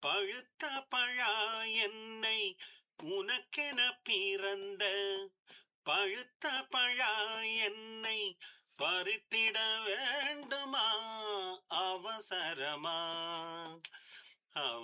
பழுத்த பழா என்னை உனக்கென பிறந்த பழுத்த பழா என்னை பறித்திட வேண்டுமா அவசரமா